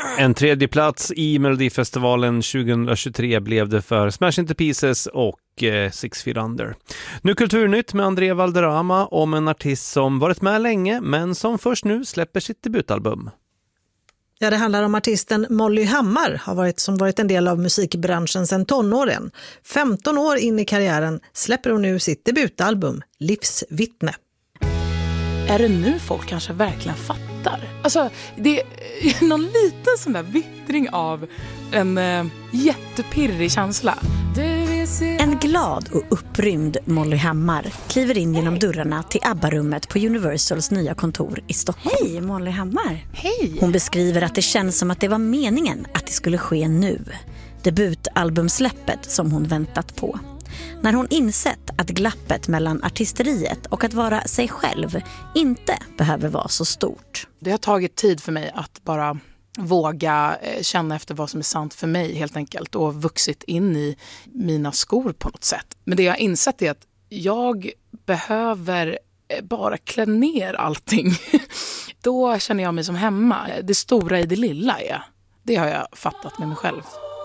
En tredje plats i Melodifestivalen 2023 blev det för Smash Into Pieces och 6 Feet Under. Nu Kulturnytt med André Valderrama om en artist som varit med länge men som först nu släpper sitt debutalbum. Ja, det handlar om artisten Molly Hammar, som varit en del av musikbranschen sedan tonåren. 15 år in i karriären släpper hon nu sitt debutalbum Livsvittne. Är det nu folk kanske verkligen fattar? Alltså, det är någon liten sån där vittring av en jättepirrig känsla. En glad och upprymd Molly Hammar kliver in genom dörrarna till ABBA-rummet på Universals nya kontor i Stockholm. Hej Molly Hammar. Hej! Hon beskriver att det känns som att det var meningen att det skulle ske nu. Debutalbumsläppet som hon väntat på. När hon insett att glappet mellan artisteriet och att vara sig själv inte behöver vara så stort. Det har tagit tid för mig att bara våga känna efter vad som är sant för mig helt enkelt och vuxit in i mina skor på något sätt. Men det jag har insett är att jag behöver bara klä ner allting. Då känner jag mig som hemma. Det stora i det lilla är. Det har jag fattat med mig själv.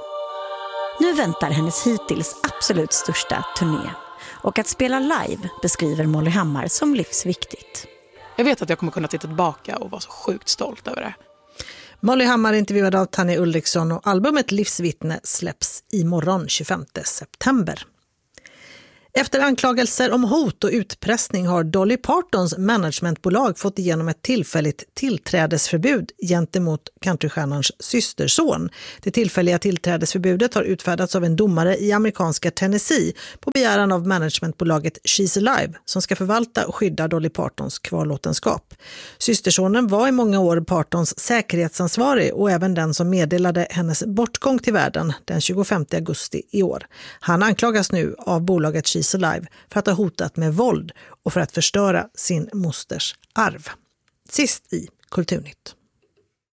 Nu väntar hennes hittills absolut största turné. Och att spela live beskriver Molly Hammar som livsviktigt. Jag vet att jag kommer kunna titta tillbaka och vara så sjukt stolt över det. Molly Hammar intervjuad av Tanja Ulriksson och albumet Livsvittne släpps imorgon 25 september. Efter anklagelser om hot och utpressning har Dolly Partons managementbolag fått igenom ett tillfälligt tillträdesförbud gentemot countrystjärnans systerson. Det tillfälliga tillträdesförbudet har utfärdats av en domare i amerikanska Tennessee på begäran av managementbolaget She's Alive som ska förvalta och skydda Dolly Partons kvarlåtenskap. Systersonen var i många år Partons säkerhetsansvarig och även den som meddelade hennes bortgång till världen den 25 augusti i år. Han anklagas nu av bolaget She's Alive för att ha hotat med våld och för att förstöra sin mosters arv. Sist i Kulturnytt.